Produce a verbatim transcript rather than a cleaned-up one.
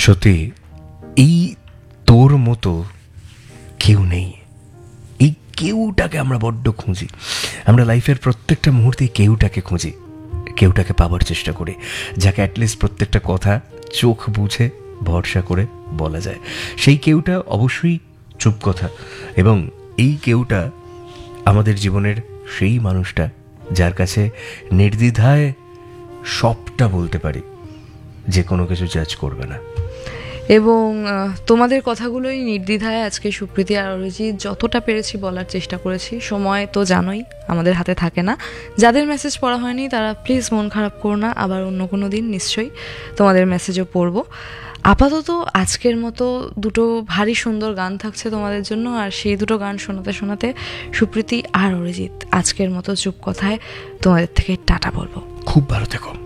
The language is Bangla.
সত্যি এই তোর মতো কেউ নেই। এই কেউটাকে আমরা বড্ড খুঁজি। আমরা লাইফের প্রত্যেকটা মুহূর্তে কেউটাকে খুঁজি, কেউটাকে পাবার চেষ্টা করি, যাকে অ্যাটলিস্ট প্রত্যেকটা কথা চোখ বুঝে ভরসা করে বলা যায়। সেই কেউটা অবশ্যই চুপ কথা, এবং এই কেউটা আমাদের জীবনের সেই মানুষটা যার কাছে নির্দ্বিধায় সবটা বলতে পারি, যে কোনো কিছু জাজ করবে না। এবং তোমাদের কথাগুলোই নির্দ্বিধায় আজকে সুপ্রীতি আর অরিজিৎ যতটা পেরেছি বলার চেষ্টা করেছি। সময় তো জানোই আমাদের হাতে থাকে না। যাদের মেসেজ পড়া হয়নি তারা প্লিজ মন খারাপ করো না, আবার অন্য কোনো দিন নিশ্চয়ই তোমাদের মেসেজও পড়বো। আপাতত আজকের মতো দুটো ভারী সুন্দর গান থাকছে তোমাদের জন্য, আর সেই দুটো গান শোনাতে শোনাতে সুপ্রীতি আর অরিজিৎ আজকের মতো চুপ কথায় তোমাদের থেকে টাটা বলবো। খুব ভালো থেকো।